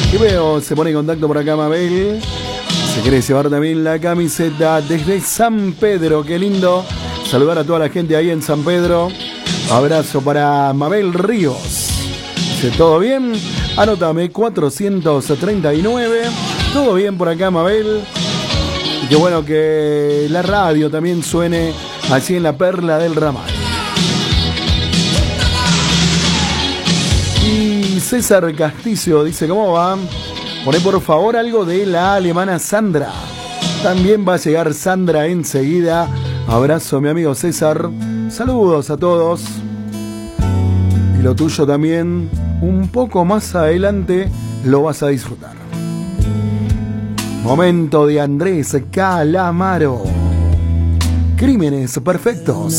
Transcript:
Y veo, se pone en contacto por acá Mabel. Se quiere llevar también la camiseta desde San Pedro. Qué lindo saludar a toda la gente ahí en San Pedro. Abrazo para Mabel Ríos. Dice, ¿todo bien? Anótame 439. ¿Todo bien por acá, Mabel? Y qué bueno que la radio también suene allí en la Perla del Ramal. Y César Castillo dice, ¿cómo va? Poné por favor algo de la alemana Sandra. También va a llegar Sandra enseguida. Abrazo, mi amigo César. Saludos a todos. Y lo tuyo también, un poco más adelante, lo vas a disfrutar. Momento de Andrés Calamaro. Crímenes perfectos.